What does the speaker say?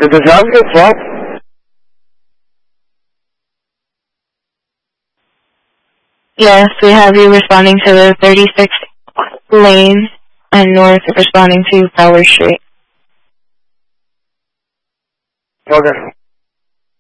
Did the job get swapped? Yes, we have you responding to the 36th lane and north responding to Power Street. Okay.